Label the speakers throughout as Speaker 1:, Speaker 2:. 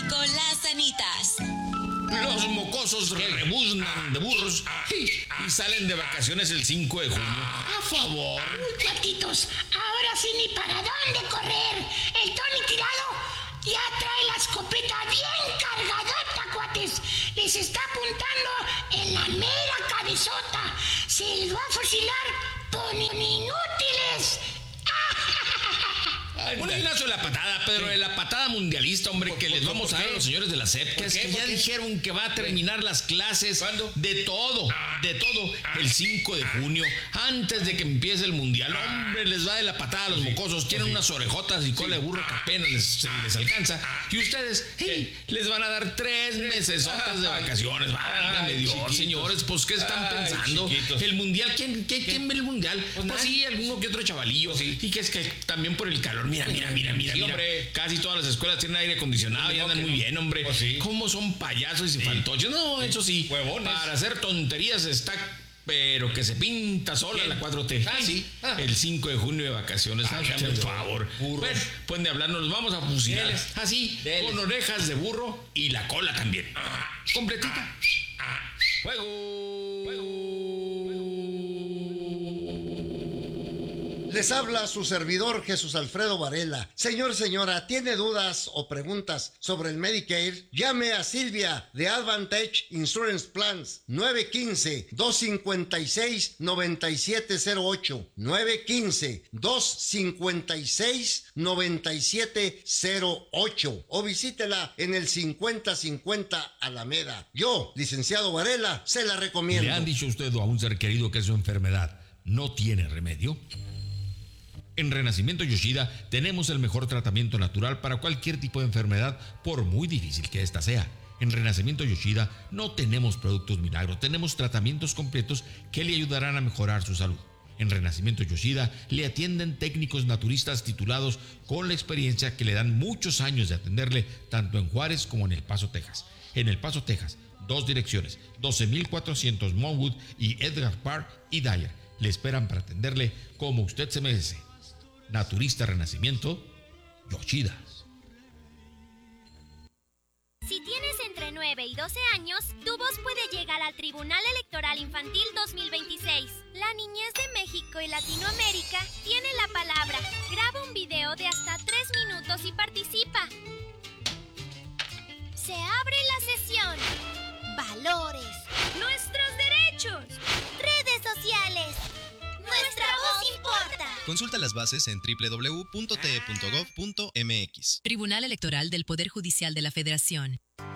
Speaker 1: México, las Anitas.
Speaker 2: Los mocosos rebuznan de burros y salen de vacaciones el 5 de junio.
Speaker 3: A favor. Uy, gatitos, ahora sí ni para dónde correr. El Tony Tirado ya trae la escopeta bien cargadota, cuates. Les está apuntando en la mera cabezota. Se les va a fusilar por inútiles.
Speaker 2: Un gimnasio de la patada, pero de la patada mundialista, hombre, que les vamos a dar a los señores de la SEP, que es que ya dijeron que va a terminar las clases.
Speaker 4: ¿Cuándo?
Speaker 2: De todo, el 5 de junio, antes de que empiece el mundial. Hombre, les va de la patada a los mocosos, tienen unas orejotas y cola de burro que apenas les alcanza. Y ustedes, les van a dar 3 meses de vacaciones. Válgame Dios, señores, pues, ¿qué están pensando?
Speaker 4: Chiquitos.
Speaker 2: El mundial, ¿quién ve el mundial? Pues sí, alguno que otro chavalillo. Y que es que también por el calor, mira, hombre. Casi todas las escuelas tienen aire acondicionado y andan muy bien, hombre.
Speaker 4: Pues sí.
Speaker 2: ¿Cómo son payasos y fantoches? No, eso sí.
Speaker 4: Huevones.
Speaker 2: Para hacer tonterías está, pero que se pinta sola la 4T.
Speaker 4: Sí.
Speaker 2: El 5 de junio de vacaciones. Por favor.
Speaker 4: Burros.
Speaker 2: Pueden de hablar, nos vamos a fusilar. Así, con orejas de burro y la cola también. Completita.
Speaker 5: Les habla su servidor Jesús Alfredo Varela. Señora, ¿tiene dudas o preguntas sobre el Medicare? Llame a Silvia de Advantage Insurance Plans 915-256-9708 915-256-9708 o visítela en el 5050 Alameda. Yo, licenciado Varela, se la recomiendo.
Speaker 6: ¿Le han dicho usted a un ser querido que su enfermedad no tiene remedio? En Renacimiento Yoshida tenemos el mejor tratamiento natural para cualquier tipo de enfermedad, por muy difícil que ésta sea. En Renacimiento Yoshida no tenemos productos milagros, tenemos tratamientos completos que le ayudarán a mejorar su salud. En Renacimiento Yoshida le atienden técnicos naturistas titulados con la experiencia que le dan muchos años de atenderle tanto en Juárez como en El Paso, Texas. En El Paso, Texas, 2 direcciones, 12400 Monwood y Edgar Park y Dyer. Le esperan para atenderle como usted se merece. Naturista Renacimiento Yoshida.
Speaker 7: Si tienes entre 9 y 12 años, tu voz puede llegar al Tribunal Electoral Infantil 2026. La niñez de México y Latinoamérica tiene la palabra. Graba un video de hasta 3 minutos y participa. Se abre la sesión. Valores. Nuestros derechos. Redes sociales. Nuestra voz importa.
Speaker 8: Consulta las bases en www.te.gov.mx.
Speaker 1: Tribunal Electoral del Poder Judicial de la Federación.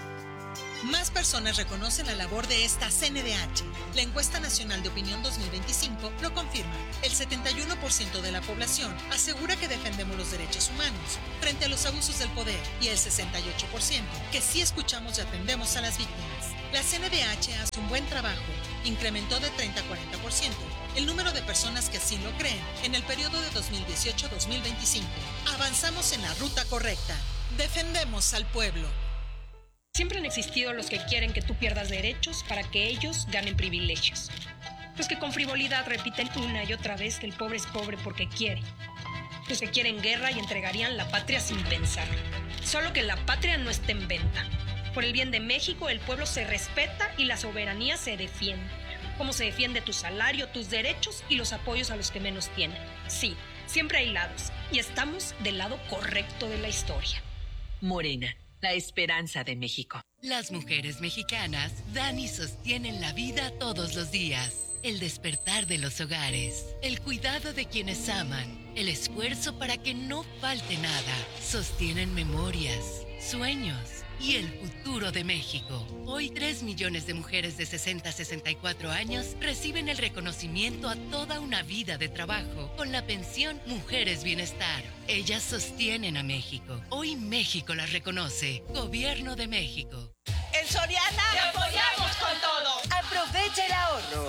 Speaker 9: Más personas reconocen la labor de esta CNDH. La encuesta nacional de opinión 2025 lo confirma. El 71% de la población asegura que defendemos los derechos humanos frente a los abusos del poder y el 68% que sí escuchamos y atendemos a las víctimas. La CNDH hace un buen trabajo. Incrementó de 30 a 40% el número de personas que así lo creen en el periodo de 2018-2025. Avanzamos en la ruta correcta. Defendemos al pueblo.
Speaker 10: Siempre han existido los que quieren que tú pierdas derechos para que ellos ganen privilegios. Los que con frivolidad repiten una y otra vez que el pobre es pobre porque quiere. Los que quieren guerra y entregarían la patria sin pensar. Solo que la patria no está en venta. Por el bien de México, el pueblo se respeta y la soberanía se defiende. Como se defiende tu salario, tus derechos y los apoyos a los que menos tienen. Sí, siempre hay lados y estamos del lado correcto de la historia.
Speaker 1: Morena, la esperanza de México. Las mujeres mexicanas dan y sostienen la vida todos los días. El despertar de los hogares, el cuidado de quienes aman, el esfuerzo para que no falte nada. Sostienen memorias, sueños y el futuro de México. Hoy 3 millones de mujeres de 60 a 64 años reciben el reconocimiento a toda una vida de trabajo con la pensión Mujeres Bienestar. Ellas sostienen a México. Hoy México las reconoce. Gobierno de México.
Speaker 11: En Soriana te apoyamos con todo. Aprovecha el ahorro.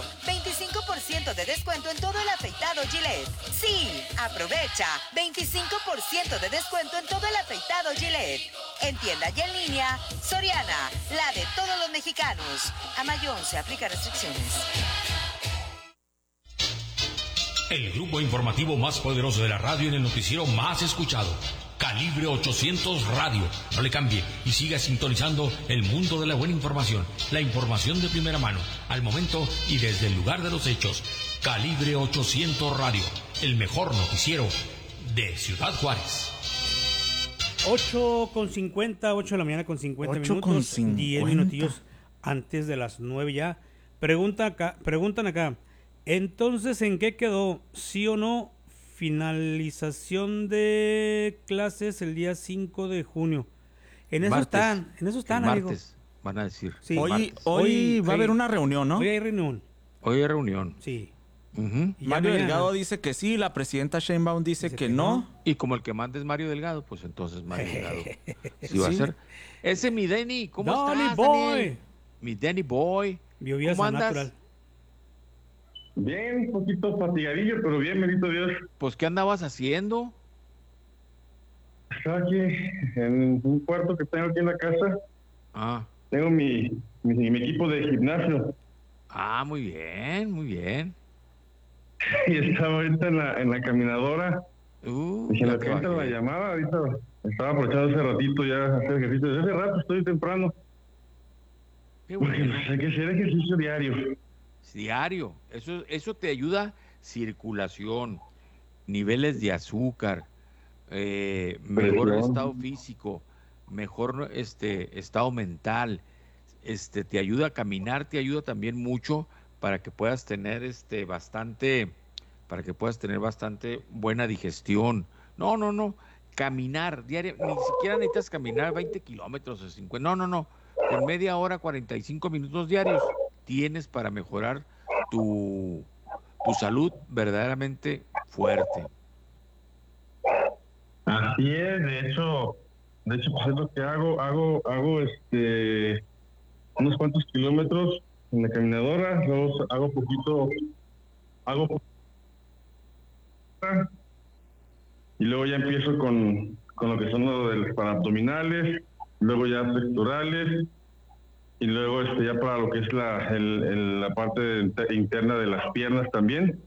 Speaker 11: 25% de descuento en todo el afeitado Gillette. Sí, aprovecha. 25% de descuento en todo el afeitado Gillette. En tienda y en línea, Soriana, la de todos los mexicanos. A mayo 11 aplica restricciones.
Speaker 6: El grupo informativo más poderoso de la radio en el noticiero más escuchado. Calibre 800 Radio. No le cambie y siga sintonizando el mundo de la buena información. La información de primera mano, al momento y desde el lugar de los hechos. Calibre 800 Radio, el mejor noticiero de Ciudad Juárez.
Speaker 4: 8:50, 8 de la mañana con 50 minutos, 10 minutillos antes de las 9 ya. Preguntan acá, entonces, ¿en qué quedó? ¿Sí o no? Finalización de clases el día 5 de junio. En eso están, amigo.
Speaker 12: Martes, van a decir.
Speaker 4: Sí,
Speaker 13: hoy va a haber una reunión, ¿no?
Speaker 4: Hoy hay reunión.
Speaker 12: Hoy hay reunión.
Speaker 4: Sí.
Speaker 13: Mario Delgado dice que sí, la presidenta Sheinbaum dice que no.
Speaker 12: Y como el que manda es Mario Delgado, pues entonces Mario Delgado sí va a ser. Ese mi Denny, ¿cómo estás, Daniel? Mi Denny Boy.
Speaker 4: ¿Cómo andas? Natural.
Speaker 14: Bien, un poquito fatigadillo, pero bien, bendito Dios.
Speaker 12: Pues, ¿qué andabas haciendo?
Speaker 14: Estaba aquí en un cuarto que tengo aquí en la casa. Tengo mi equipo de gimnasio.
Speaker 12: Muy bien, muy bien.
Speaker 14: Y estaba ahorita en la caminadora. Dije, lo que entra la llamada, ahorita estaba aprovechando ese ratito ya a hacer ejercicio. Desde hace rato estoy temprano.
Speaker 12: Qué bueno.
Speaker 14: Porque pues, hay que hacer ejercicio diario.
Speaker 12: Diario. Eso te ayuda circulación, niveles de azúcar, mejor estado físico, mejor estado mental. Te ayuda a caminar, te ayuda también mucho para que puedas tener bastante buena digestión. No, caminar diario, ni siquiera necesitas caminar 20 kilómetros o 50, no, con media hora, 45 minutos diarios, tienes para mejorar tu salud verdaderamente fuerte.
Speaker 14: Así es, de hecho pues es lo que hago unos cuantos kilómetros en la caminadora, luego hago y luego ya empiezo con lo que son los para abdominales, luego ya pectorales y luego ya para lo que es la parte interna de las piernas también.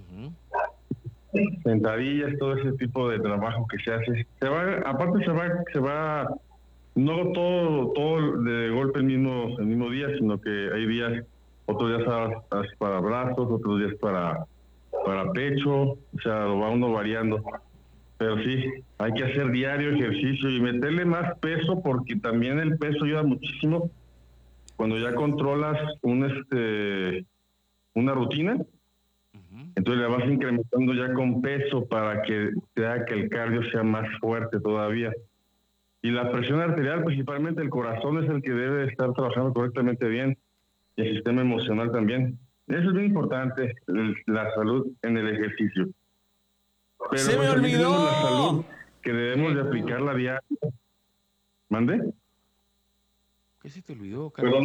Speaker 14: Sentadillas, todo ese tipo de trabajo que se hace. Se va no hago todo de golpe el mismo día, sino que hay días, otros días para brazos, otros días para pecho, o sea, lo va uno variando. Pero sí, hay que hacer diario ejercicio y meterle más peso, porque también el peso ayuda muchísimo cuando ya controlas una rutina. Entonces le vas incrementando ya con peso para que te haga que el cardio sea más fuerte todavía. Y la presión arterial, principalmente el corazón, es el que debe estar trabajando correctamente bien, y el sistema emocional también. Eso es bien importante, la salud en el ejercicio. Pero
Speaker 13: ¡se me olvidó!
Speaker 14: La salud que debemos de aplicarla diario. ¿Mande?
Speaker 12: ¿Qué se te olvidó,
Speaker 14: Carlos?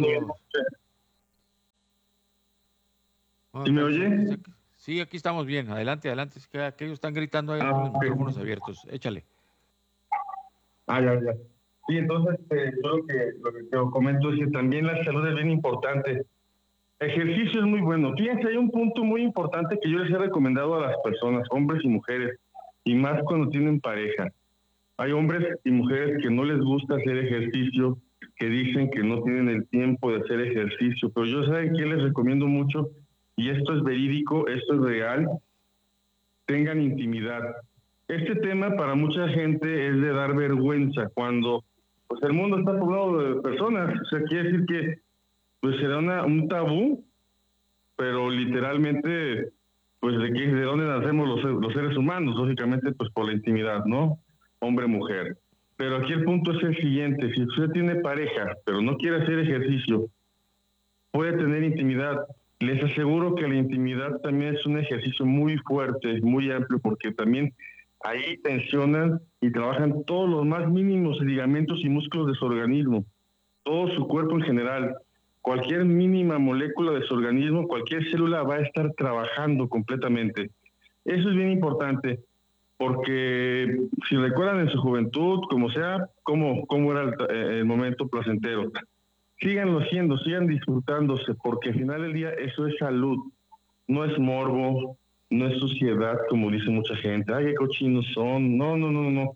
Speaker 14: ¿Sí me oye?
Speaker 12: Sí, aquí estamos bien. Adelante. Es que aquellos están gritando ahí con los micrófonos abiertos. Échale.
Speaker 14: Ya. Sí, entonces yo lo que te comento es que también la salud es bien importante. Ejercicio es muy bueno. Fíjense, hay un punto muy importante que yo les he recomendado a las personas, hombres y mujeres, y más cuando tienen pareja. Hay hombres y mujeres que no les gusta hacer ejercicio, que dicen que no tienen el tiempo de hacer ejercicio, pero yo saben que les recomiendo mucho, y esto es verídico, esto es real, tengan intimidad. Este tema para mucha gente es de dar vergüenza cuando pues el mundo está poblado de personas. O sea, quiere decir que pues será un tabú, pero literalmente pues de dónde nacemos los seres humanos, lógicamente pues por la intimidad, ¿no? Hombre-mujer. Pero aquí el punto es el siguiente: si usted tiene pareja pero no quiere hacer ejercicio, puede tener intimidad. Les aseguro que la intimidad también es un ejercicio muy fuerte, muy amplio, porque también ahí tensionan y trabajan todos los más mínimos ligamentos y músculos de su organismo, todo su cuerpo en general. Cualquier mínima molécula de su organismo, cualquier célula va a estar trabajando completamente. Eso es bien importante, porque si recuerdan en su juventud, como sea, cómo era el momento placentero, síganlo haciendo, sigan disfrutándose, porque al final del día eso es salud, no es morbo, no es suciedad, como dice mucha gente. Ay, qué cochinos son. No.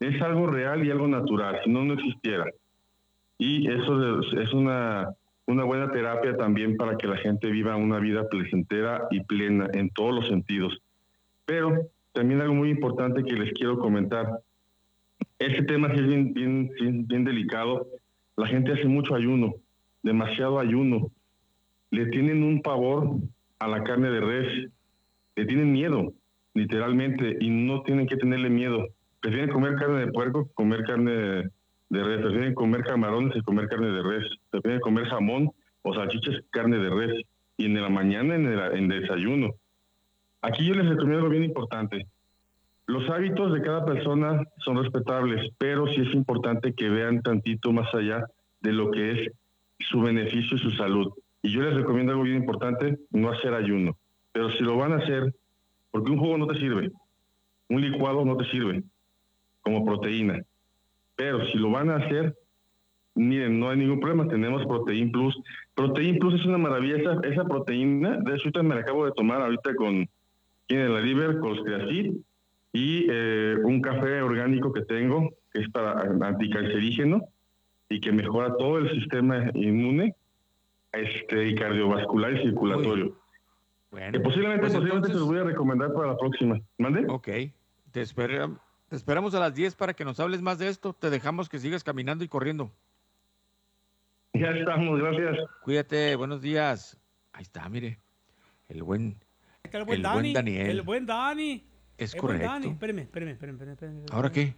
Speaker 14: es algo real y algo natural, si no, no existiera. Y eso es una buena terapia también para que la gente viva una vida placentera y plena en todos los sentidos. Pero también algo muy importante que les quiero comentar. Este tema sí es bien delicado. La gente hace mucho ayuno, demasiado ayuno. Le tienen un pavor a la carne de res. Le tienen miedo, literalmente, y no tienen que tenerle miedo. Prefieren comer carne de puerco que comer carne de res. Prefieren comer camarones que comer carne de res. Prefieren comer jamón o salchichas que carne de res. Y en la mañana en desayuno. Aquí yo les recomiendo algo bien importante. Los hábitos de cada persona son respetables, pero sí es importante que vean tantito más allá de lo que es su beneficio y su salud. Y yo les recomiendo algo bien importante, no hacer ayuno. Pero si lo van a hacer, porque un jugo no te sirve, un licuado no te sirve como proteína. Pero si lo van a hacer, miren, no hay ningún problema, tenemos Protein Plus. Protein Plus es una maravilla, esa proteína, de hecho me la acabo de tomar ahorita con la Liver, con los Creacid, y un café orgánico que tengo, que es para anticancerígeno, y que mejora todo el sistema inmune, y cardiovascular y circulatorio.
Speaker 12: Bueno,
Speaker 14: que posiblemente
Speaker 12: entonces,
Speaker 14: se los voy a recomendar para la próxima. ¿Mande?
Speaker 12: Ok, te esperamos a las 10 para que nos hables más de esto. Te dejamos que sigas caminando y corriendo.
Speaker 14: Ya estamos, gracias.
Speaker 12: Cuídate, buenos días. Ahí está, mire. El buen Daniel.
Speaker 4: El buen Dani.
Speaker 12: Es correcto.
Speaker 4: Dani. Espérame.
Speaker 12: ¿Ahora qué?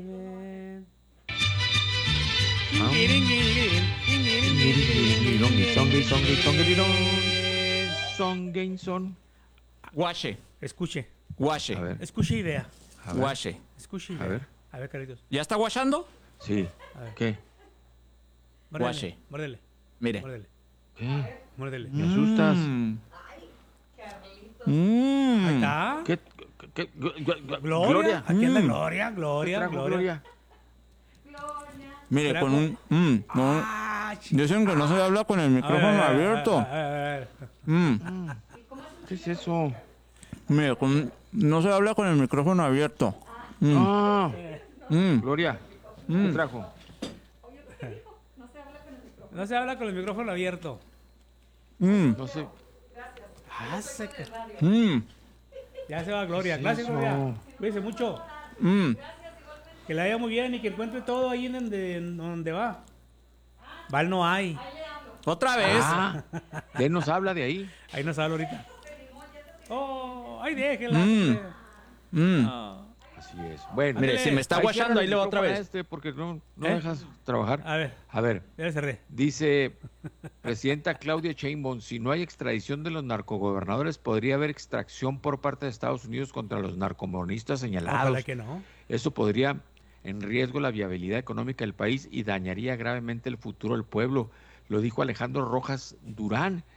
Speaker 13: Guache.
Speaker 4: Escuche.
Speaker 13: Guache.
Speaker 4: Escuche idea.
Speaker 13: Guache.
Speaker 4: Escuche idea. A ver, Carlitos.
Speaker 13: ¿Ya está guachando?
Speaker 12: Sí. ¿Qué?
Speaker 13: Guache.
Speaker 4: Mórdele.
Speaker 13: Mire.
Speaker 12: ¿Qué?
Speaker 4: Mórdele.
Speaker 12: Me asustas.
Speaker 4: Ahí está.
Speaker 12: ¿Qué?
Speaker 4: Gloria. Aquí anda Gloria.
Speaker 13: Mire, con un... no, dicen que no se habla con el micrófono abierto.
Speaker 12: ¿Qué es eso?
Speaker 13: Mire, no se habla con el micrófono abierto.
Speaker 12: Gloria, ¿qué trajo?
Speaker 4: No se habla con el micrófono abierto.
Speaker 12: No sé.
Speaker 4: Ya se va Gloria. Gracias, Gloria. Cuídense mucho. Que le vaya muy bien y que encuentre todo ahí en donde va. Val no hay.
Speaker 13: ¿Otra vez?
Speaker 12: ¿Quién nos habla de ahí?
Speaker 4: Ahí nos habla ahorita. Oh, ahí déjenla.
Speaker 12: Así es. Bueno,
Speaker 13: mire, si me está guachando, ahí le va otra vez.
Speaker 12: Porque no dejas trabajar.
Speaker 4: A ver.
Speaker 12: Ya le cerré. Dice presidenta Claudia Sheinbaum, si no hay extradición de los narcogobernadores, podría haber extracción por parte de Estados Unidos contra los narcomonistas señalados.
Speaker 4: Ojalá que no.
Speaker 12: Eso podría en riesgo la viabilidad económica del país y dañaría gravemente el futuro del pueblo. Lo dijo Alejandro Rojas Durán,